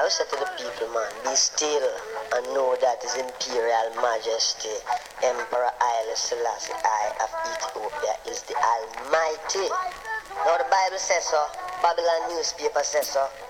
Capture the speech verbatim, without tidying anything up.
we say to the people, man, be still and know that His Imperial Majesty, Emperor Haile Selassie I of Ethiopia is the Almighty. Now the Bible says so, Babylon newspaper says so,